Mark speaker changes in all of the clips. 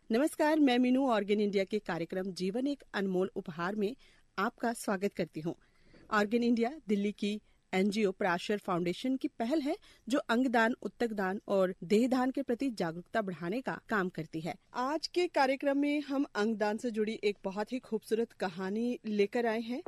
Speaker 1: नमस्कार, मैं Meenu organ India के कार्यक्रम जीवन एक अनमोल उपहार में आपका स्वागत करती हूँ। ऑर्गेन इंडिया दिल्ली की एनजीओ प्राशर फाउंडेशन की पहल है जो अंगदान, उत्तकदान और देहदान के प्रति जागरूकता बढ़ाने का काम करती है। आज के कार्यक्रम में हम अंगदान से जुड़ी एक बहुत ही खूबसूरत कहानी लेकर आए हैं।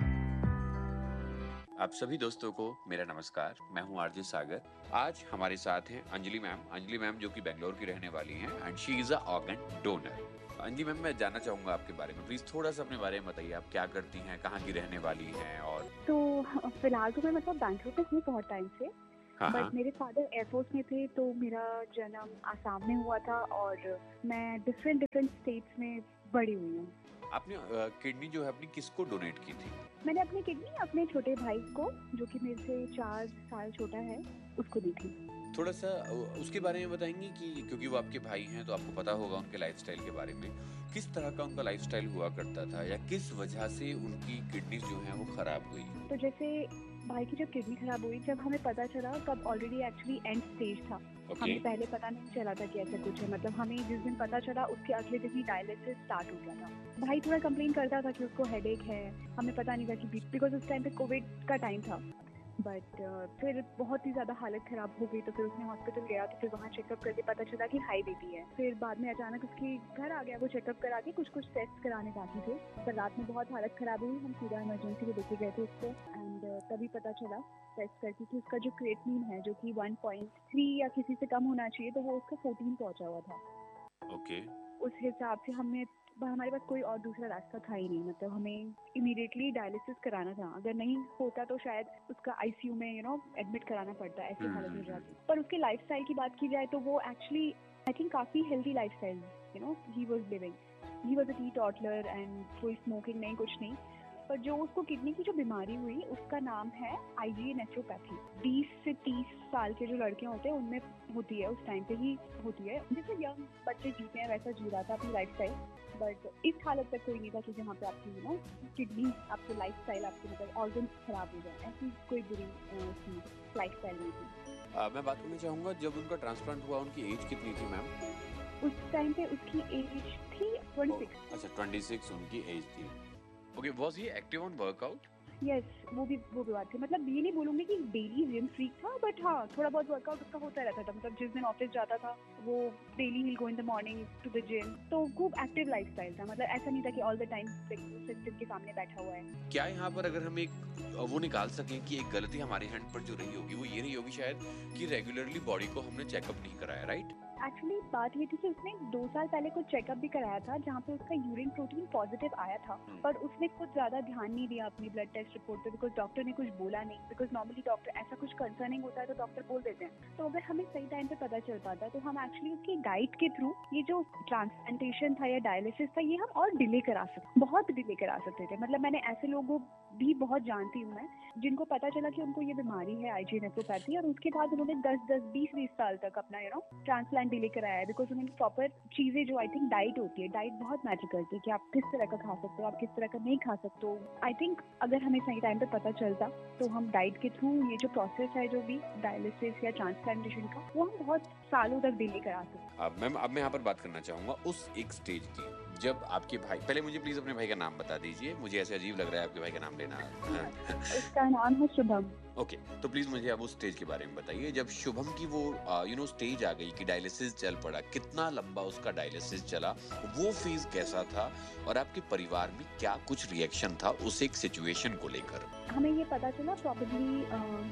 Speaker 2: आप सभी दोस्तों को मेरा नमस्कार। मैं हूं आरजे सागर। आज हमारे साथ हैं अंजलि मैम जो कि बेंगलोर की रहने वाली हैं and she is a organ donor. Anjali ma'am, मैं जानना चाहूंगा आपके बारे में, प्लीज थोड़ा सा अपने बारे में बताइए। आप क्या करती हैं, कहाँ की रहने वाली हैं? और
Speaker 3: तो फिलहाल तो मैं बैंगलोर पे हूँ बहुत टाइम से, बट मेरे फादर एयरफोर्स में थे, तो मेरा जन्म आसाम में हुआ था और मैं डिफरेंट स्टेट्स में बड़ी हुई हूँ।
Speaker 2: आपने किडनी जो है अपनी किसको डोनेट की थी?
Speaker 3: मैंने अपनी किडनी अपने छोटे भाई को, जो कि मेरे से 4 साल छोटा है, उसको दी थी।
Speaker 2: थोड़ा सा उसके बारे में बताएंगी कि क्योंकि वो आपके भाई हैं तो आपको पता होगा उनके लाइफस्टाइल के बारे में। किस तरह का उनका लाइफस्टाइल हुआ करता था या किस वजह से उनकी किडनी जो है वो खराब हुई?
Speaker 3: तो जैसे भाई की जब किडनी खराब हुई, जब हमें पता चला तब ऑलरेडी एक्चुअली एंड स्टेज था। हमें पहले पता नहीं चला था कि ऐसा कुछ है। मतलब हमें जिस दिन पता चला उसके अगले दिन ही डायलिसिस स्टार्ट हो गया था। भाई थोड़ा कंप्लेन करता था कि उसको हेडेक है। हमें पता नहीं था कि बिकॉज उस टाइम पे कोविड का टाइम था। बट फिर बहुत ही ज़्यादा हालत ख़राब हो गई, तो फिर उसने हॉस्पिटल गया, तो फिर वहाँ चेकअप करके पता चला कि हाई बीपी है। फिर बाद में अचानक उसकी घर आ गया, वो चेकअप करा के कुछ टेस्ट कराने बाकी थे। पर रात में बहुत हालत ख़राब हुई, हम सीधा इमरजेंसी में लेके गए थे उसको एंड तभी पता चला टेस्ट करके कि उसका जो क्रिएटिनिन है, जो कि 1.3 या किसी से कम होना चाहिए, तो वो उसका 14 पहुँचा हुआ था।
Speaker 2: ओके।
Speaker 3: उस हिसाब से हमारे पास कोई और दूसरा रास्ता था ही नहीं। मतलब हमें इमीडिएटली डायलिसिस कराना था। अगर नहीं होता तो शायद उसका आईसीयू में एडमिट कराना पड़ता, ऐसी हालत हो जाती। पर उसके लाइफस्टाइल की बात की जाए तो वो एक्चुअली आई थिंक काफी healthy lifestyle he was living. He was a टीटॉटलर and कोई स्मोकिंग नहीं, कुछ नहीं। पर जो उसको किडनी की जो बीमारी हुई, उसका नाम है आईजीए नेफ्रोपैथी। 20 से 30 साल के जो लड़के होते हैं उनमें होती है, उस टाइम पे ही होती है। जैसे यंग बच्चे जीते हैं वैसा जी रहा था अपनी लाइफस्टाइल। बट इस हालत तक कोई नहीं था कि जहाँ पे आपकी किडनी, आपकी लाइफस्टाइल, आपके मतलब ऑर्गन खराब हो जाए। ऐसी कोई बुरी लाइफस्टाइल नहीं थी।
Speaker 2: मैं बात करना चाहूँगा, जब उनका ट्रांसप्लांट हुआ उनकी एज कितनी थी मैम?
Speaker 3: उस टाइम पे उसकी एज थी 26।
Speaker 2: अच्छा, 26 उनकी एज थी। Okay, was he active on workout?
Speaker 3: Yes, वो भी बात थी। मतलब ये नहीं बोलूंगी कि डेली जिम फ्रीक था, बट हाँ थोड़ा बहुत वर्कआउट उसका होता रहता था। मतलब जिस दिन ऑफिस जाता था वो daily he go in the morning to the gym. तो खूब एक्टिव लाइफस्टाइल था। मतलब ऐसा नहीं था कि ऑल द टाइम सिस्टम के सामने बैठा हुआ है।
Speaker 2: क्या यहाँ पर अगर हम एक वो निकाल सकें कि एक गलती हमारे हैंड पर जो रही होगी वो ये रही होगी शायद कि रेगुलरली बॉडी को हमने चेकअप नहीं कराया, राइट?
Speaker 3: एक्चुअली बात ये थी कि उसने 2 साल पहले कुछ चेकअप भी कराया था, जहाँ पे उसका यूरिन प्रोटीन पॉजिटिव आया था। पर उसने कुछ ज्यादा ध्यान नहीं दिया अपनी ब्लड टेस्ट रिपोर्ट पे, बिकॉज डॉक्टर ने कुछ बोला नहीं। बिकॉज नॉर्मली डॉक्टर ऐसा कुछ कंसर्निंग होता है तो डॉक्टर बोल देते हैं। तो अगर हमें सही टाइम पे पता चल पाता तो हम एक्चुअली उसकी गाइड के थ्रू ये जो ट्रांसप्लांटेशन था या डायलिसिस था, ये हम और डिले करा सकते, बहुत डिले करा सकते थे। मतलब मैंने ऐसे लोगों भी बहुत जानती हूँ मैं, जिनको पता चला कि उनको ये बीमारी है आईजीए नेफ्रोपैथी, और उसके बाद उन्होंने 10-20 साल तक अपना ट्रांसप्लांट डिले कराया है। बिकॉज उन्होंने प्रॉपर चीजें, जो आई थिंक डाइट होती है, डाइट बहुत मैटर करती है कि आप किस तरह का खा सकते हो, आप किस तरह का नहीं खा सकते हो। आई थिंक अगर हमें सही टाइम पे पता चलता तो हम डाइट के थ्रू ये जो प्रोसेस है, जो भी डायलिसिस या ट्रांसप्लांटेशन का, वो हम बहुत सालों तक डिले करा सकते।
Speaker 2: मैम, अब मैं यहाँ पर बात करना चाहूंगा उस एक स्टेज की जब आपके भाई, पहले मुझे प्लीज अपने भाई का नाम बता दीजिए, मुझे ऐसे अजीब लग रहा है आपके भाई का नाम लेना।
Speaker 3: उसका नाम है शुभम।
Speaker 2: ओके, तो प्लीज मुझे अब उस स्टेज के बारे में बताइए जब शुभम की वो स्टेज आ गई कि डायलिसिस चल पड़ा। कितना लंबा उसका डायलिसिस चला, वो फेज कैसा था और आपके परिवार में क्या कुछ रिएक्शन था उस एक सिचुएशन को लेकर?
Speaker 3: हमें ये पता चला probably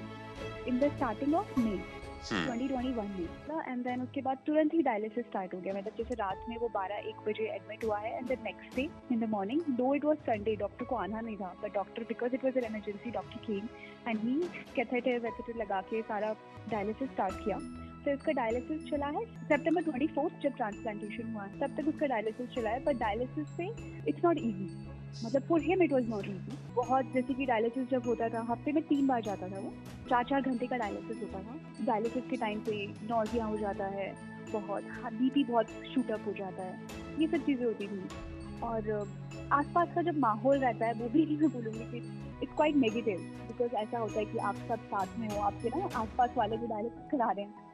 Speaker 3: in the starting of May 2021 में, एंड देन उसके बाद तुरंत ही डायलिसिस स्टार्ट हो गया। मतलब जैसे रात में वो 12-1 बजे एडमिट हुआ है, and the next day in the morning, दो इट वाज संडे, डॉक्टर को आना नहीं था, but doctor, because it was an emergency, doctor came and he catheter लगा के सारा डायलिसिस स्टार्ट किया। फिर उसका डायलिसिस चला है सितंबर 24 जब ट्रांसप्लांटेशन हुआ है, तब तक उसका डायलिसिस चला है। पर डायलिसिस पे इट्स नॉट इजी। मतलब for him it was not easy. बहुत, जैसे कि डायलिसिस जब होता था हफ्ते में 3 बार जाता था वो, 4-4 घंटे का डायलिसिस होता था। डायलिसिस के टाइम पे नॉजिया हो जाता है बहुत, बीपी बहुत शूट अप हो जाता है, ये सब चीज़ें होती थी। और आसपास का जब माहौल रहता है वो भी मैं बोलूँगी कि इट्स क्वाइट नेगेटिव, बिकॉज ऐसा होता है कि आप सब साथ में हो, आपके आसपास वाले भी डायलिसिस करा रहे हैं,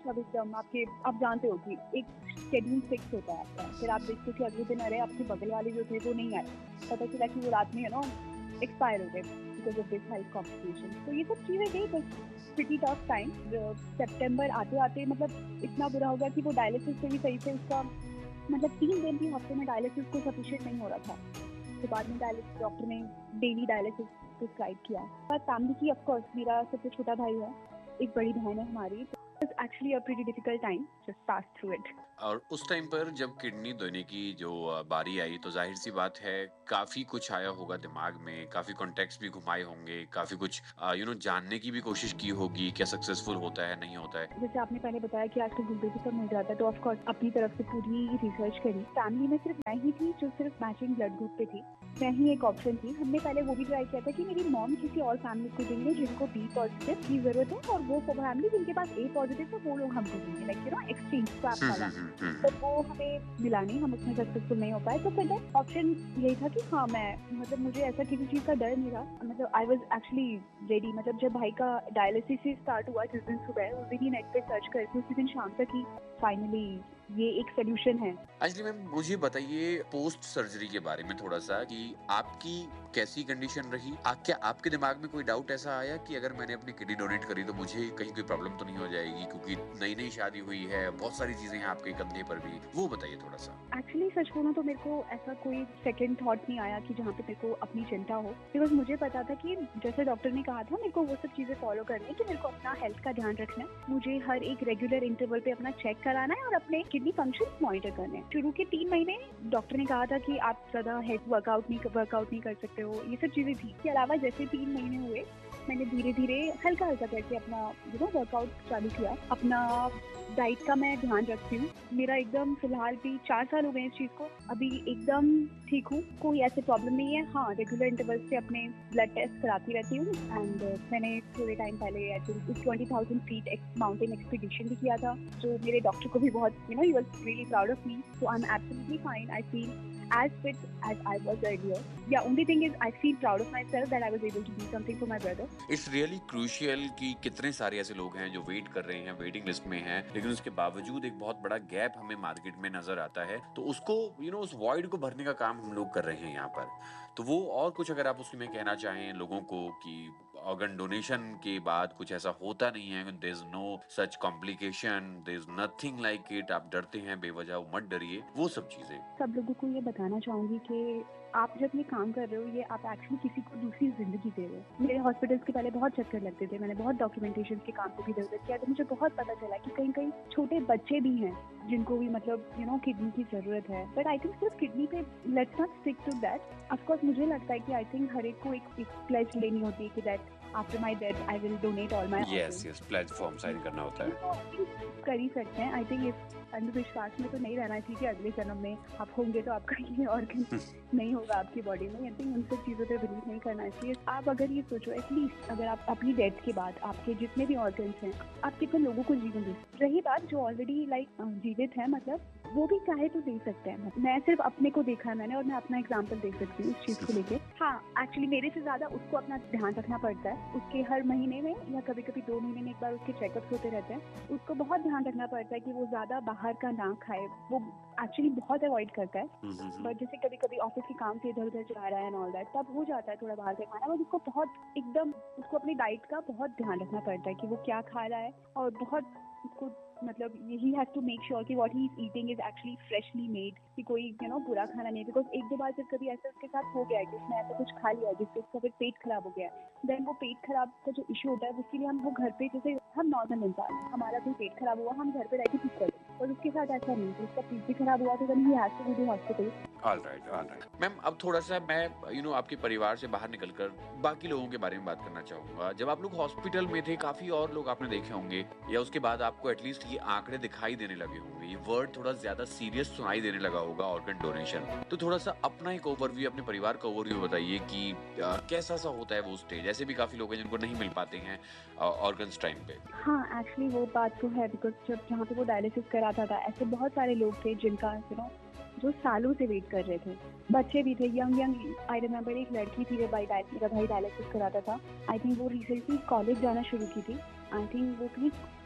Speaker 3: सब एकदम आपके, आप जानते हो कि एक शेड्यूल फिक्स होता है आपका, फिर आप देखते हो कि अगले दिन अरे आपके बगल वाले जो थे वो नहीं आए, पता चला कि वो रात में एक्सपायर हो गए because of this health complication. तो ये सब चीज़ें गई, बस प्रीटी टफ टाइम। सितंबर आते आते मतलब इतना बुरा हो गया कि वो डायलिसिस से भी सही से उसका मतलब 3 दिन भी हफ्ते में डायलिसिस को सफिशिएंट नहीं हो रहा था। तो बाद में डायलिसिस डॉक्टर ने डेली डायलिसिस प्रिस्क्राइब किया। पर फैमिली की ऑफकोर्स मेरा सबसे छोटा भाई है, एक बड़ी बहन है हमारी, तो it's actually a pretty difficult time, just pass through it.
Speaker 2: और उस टाइम पर जब किडनी देने की जो बारी आई तो जाहिर सी बात है काफी कुछ आया होगा दिमाग में, काफी कॉन्टेक्स्ट भी घुमाए होंगे, काफी कुछ जानने की भी कोशिश की होगी क्या सक्सेसफुल होता है नहीं होता है।
Speaker 3: जैसे आपने पहले बताया कि आजकल गूगल पे सब मिल जाता है, तो ऑफ कोर्स अपनी तरफ से पूरी रिसर्च करी। फैमिली में सिर्फ मैं ही थी जो सिर्फ मैचिंग ब्लड ग्रुप पे थी, मैं ही एक ऑप्शन थी। हमने पहले वो भी ट्राई किया था कि मेरी मॉम किसी और फैमिली को देंगे जिनको बी पॉजिटिव की जरूरत है, और वो फैमिली जिनके पास ए पॉजिटिव है वो लोग हमको देंगे, लाइक एक्सचेंज स्वैप वाला। तो वो हमें मिला नहीं, हम उसमें सक्सेसफुल नहीं हो पाए। तो फिर ऑप्शन यही था कि हाँ मैं मतलब मुझे ऐसा किसी चीज़ का डर नहीं रहा, मतलब आई वाज एक्चुअली रेडी। मतलब जब भाई का डायलिसिस से स्टार्ट हुआ जिस दिन सुबह, उस दिन ही नेट पे सर्च करके उसी दिन शाम तक ही फाइनली ये एक सोल्यूशन है।
Speaker 2: अंजलि मैम मुझे बताइए पोस्ट सर्जरी के बारे में थोड़ा सा कि आपकी कैसी कंडीशन रही, क्या आपके दिमाग में कोई डाउट ऐसा आया कि अगर मैंने अपनी किडनी डोनेट करी तो मुझे कहीं कोई प्रॉब्लम तो नहीं हो जाएगी, क्योंकि नई नई शादी हुई है, बहुत सारी चीजें हैं आपके कंधे पर भी, वो बताइए थोड़ा सा।
Speaker 3: एक्चुअली सच बोलूं तो मेरे को ऐसा कोई सेकंड थॉट नहीं आया कि जहाँ पे मेरे को अपनी चिंता हो, बिकॉज मुझे पता था कि जैसे डॉक्टर ने कहा था मेरे को वो सब चीजें फॉलो करनी है कि मेरे को अपना हेल्थ का ध्यान रखना है, मुझे हर एक रेगुलर इंटरवल पे अपना चेक कराना है और अपने किडनी फंक्शन मॉनिटर करने हैं। शुरू के 3 महीने डॉक्टर ने कहा था कि आप ज्यादा हेल्थ वर्कआउट नहीं कर सकते हो, ये सब चीजें थी। इसके अलावा जैसे 3 महीने हुए मैंने धीरे धीरे हल्का हल्का करके अपना वर्कआउट चालू किया। अपना डाइट का मैं ध्यान रखती हूँ। मेरा एकदम फिलहाल भी 4 साल हो गए इस चीज़ को, अभी एकदम ठीक हूँ, कोई ऐसे प्रॉब्लम नहीं है। हाँ, रेगुलर इंटरवल से अपने ब्लड टेस्ट कराती रहती हूँ। एंड मैंने थोड़े टाइम पहले 20,000 फीट माउंटेन एक्सपीडिशन भी किया था, जो मेरे डॉक्टर को भी बहुत he was really proud of me. So I am absolutely fine, I feel as fit as I was earlier. Yeah, only thing is I feel proud of myself that I was able to do something for my brother.
Speaker 2: It's really crucial कि कितने सारे ऐसे लोग हैं जो wait कर रहे हैं, वेटिंग लिस्ट में हैं, लेकिन उसके बावजूद एक बहुत बड़ा गैप हमें मार्केट में नजर आता है, तो उसको उस वॉइड को भरने का काम हम लोग कर रहे हैं यहाँ पर। तो वो और कुछ अगर आप उसमें कहना चाहें लोगों को कि ऑर्गन डोनेशन के बाद कुछ ऐसा होता नहीं है, there is no such complication, there is nothing like it, आप डरते हैं बेवजह, मत डरिए, वो सब चीजें।
Speaker 3: सब लोगों को ये बताना चाहूंगी कि आप जब ये काम कर रहे हो, ये आप एक्चुअली किसी को दूसरी जिंदगी दे रहे हो। मेरे हॉस्पिटल्स के पहले बहुत चक्कर लगते थे, मैंने बहुत डॉक्यूमेंटेशन के काम को भी इधर किया, तो मुझे बहुत पता चला कि कहीं कहीं छोटे बच्चे भी हैं जिनको भी मतलब किडनी की जरूरत है। बट आई थिंक सिर्फ किडनी पे let's not stick to that. Of course मुझे लगता है कि आई थिंक हर एक को एक प्लेज लेनी होती है कि that after my death I will donate all my
Speaker 2: yes yes, pledge form sign करना होता है।
Speaker 3: कर ही सकते हैं। आई थिंक इस अंधविश्वास में तो नहीं रहना चाहिए कि अगले जन्म में आप होंगे तो आपका ये ऑर्गन नहीं होगा आपकी बॉडी में। आई थिंक उन सब चीज़ों पे बिलीव नहीं करना चाहिए। आप अगर ये सोचो एटलीस्ट अगर आप अपनी डेथ के बाद आपके जितने भी ऑर्गन्स हैं आप कितने लोगों को जीवन दे। रही बात जो ऑलरेडी जीवित है, मतलब वो भी चाहे तो दे सकते हैं। मैं सिर्फ अपने को देखा है मैंने, और मैं अपना एग्जाम्पल दे सकती हूँ इस चीज़ को लेके। हाँ, एक्चुअली मेरे से ज़्यादा उसको अपना ध्यान रखना पड़ता है। उसके हर महीने में या कभी कभी 2 महीने में एक बार उसके चेकअप्स होते रहते हैं। उसको बहुत ध्यान रखना पड़ता है कि वो ज़्यादा बाहर का ना खाए, वो एक्चुअली बहुत अवॉइड करता है। बट जैसे कभी कभी ऑफिस के काम से इधर उधर जा रहा है एंड ऑल दैट, तब हो जाता है थोड़ा बाहर का खाना। बट उसको बहुत एकदम उसको अपनी डाइट का बहुत ध्यान रखना पड़ता है कि वो क्या खा रहा है, और बहुत उसको मतलब he has to make sure कि what he is eating is actually freshly made, कि कोई बुरा खाना नहीं। बिकॉज एक दो बार जब कभी ऐसा उसके साथ हो गया है कि उसने ऐसा कुछ खा लिया जिससे उसका फिर पेट खराब हो गया, देन वो पेट खराब का जो इशू होता है उसके लिए हम वो घर पे, जैसे हम नॉर्मल इंसान हैं, हमारा कोई पेट खराब हुआ हम घर पे रह के ठीक कर दें, और उसके साथ ऐसा नहीं। उसका पेट भी खराब हुआ तो then he has to go to hospital.
Speaker 2: Alright ma'am, अब थोड़ा सा मैं आपके परिवार से बाहर निकलकर बाकी लोगों के बारे में बात करना चाहूंगा। जब आप लोग हॉस्पिटल में थे काफी और लोग आपने देखे होंगे, या उसके बाद आपको एटलीस्ट ये आंकड़े दिखाई देने लगे होंगे, ये वर्ड थोड़ा ज्यादा सीरियस सुनाई देने लगा होगा ऑर्गन डोनेशन। तो थोड़ा सा अपना एक ओवरव्यू, अपने परिवार का ओवरव्यू बताइए कि कैसा सा होता है वो स्टेज। ऐसे भी काफी लोग हैं जिनको नहीं मिल पाते हैं ऑर्गन्स टाइम पे।
Speaker 3: हाँ, एक्चुअली वो बात तो है, बिकॉज जब जहाँ पे वो डायलिसिस कराता था ऐसे बहुत सारे लोग थे जिनका जो सालों से वेट कर रहे थे। बच्चे भी थे, यंग। आई रिमेम्बर एक लड़की थी मेरा भाई डायलिसिस कराता था। आई थिंक वो रिसेंटली कॉलेज जाना शुरू की थी। आई थिंक वो कहीं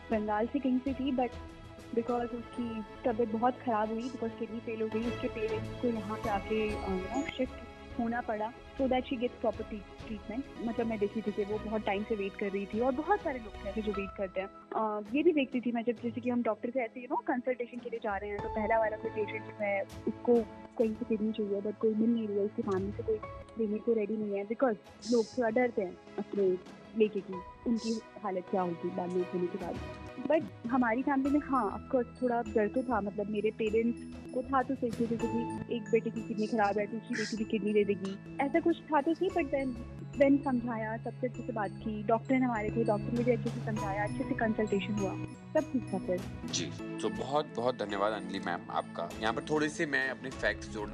Speaker 3: बंगाल से कहीं से थी, बट बिकॉज उसकी तबीयत बहुत ख़राब हुई, बिकॉज किडनी फेल हो गई, उसके पेरेंट्स को यहाँ पे आके शिफ्ट होना पड़ा so that she gets proper treatment. मतलब मैं देखी थी कि वो बहुत टाइम से वेट कर रही थी, और बहुत सारे लोग थे जो वेट करते हैं। ये भी देखती थी मैं, जब जैसे कि हम डॉक्टर से ऐसे कंसल्टेशन के लिए जा रहे हैं, तो पहला वाला कोई पेशेंट है, उसको कहीं से किडनी चाहिए बट कोई मिल नहीं रही है, उसकी फैमिली से कोई देने को रेडी नहीं है, बिकॉज लोग थोड़ा डरते हैं अपने लेके कि उनकी हालत क्या होगी बाद में होने के बाद। बट हमारी फैमिली में हाँ ऑफकोर्स थोड़ा डर तो था, मतलब मेरे पेरेंट्स को था तो सही, जैसे कि एक बेटे की किडनी खराब है, दूसरी बेटी भी किडनी दे देगी, ऐसा कुछ था तो सही। बट देन समझाया, सबसे अच्छे से बात की, डॉक्टर हमारे थे, डॉक्टर ने भी अच्छे से समझाया, अच्छे से कंसल्टेशन हुआ, सब ठीक था फिर।
Speaker 2: जी, तो बहुत बहुत धन्यवाद अंजलि मैम आपका। यहाँ पर थोड़े से मैं अपने फैक्ट्स जोड़ना